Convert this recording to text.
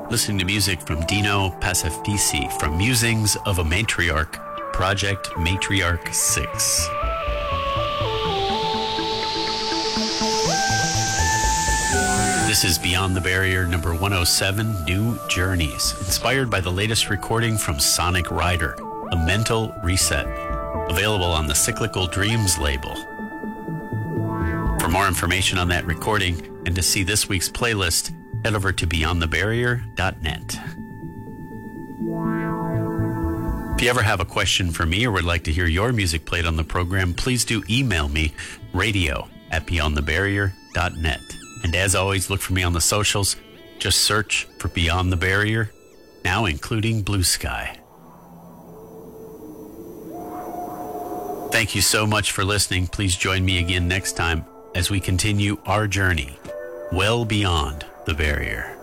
listening to music from Dino Pacifici from Musings of a Matriarch, Project Matriarch 6. This is Beyond the Barrier number 107, New Journeys, inspired by the latest recording from Sonic Rider, A Mental Reset, available on the Cyclical Dreams label. For more information on that recording and to see this week's playlist, head over to beyondthebarrier.net. If you ever have a question for me or would like to hear your music played on the program, please do email me, radio@beyondthebarrier.net. And as always, look for me on the socials. Just search for Beyond the Barrier, now including Blue Sky. Thank you so much for listening. Please join me again next time as we continue our journey well beyond the barrier.